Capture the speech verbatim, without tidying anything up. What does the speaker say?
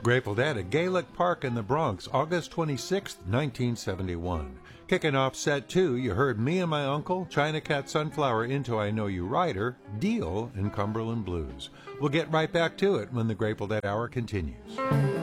Grateful Dead at Gaelic Park in the Bronx, August twenty-sixth, nineteen seventy-one. Kicking off set two, you heard Me and My Uncle, China Cat Sunflower Into I Know You Rider, Deal, and Cumberland Blues. We'll get right back to it when the Grateful Dead Hour continues.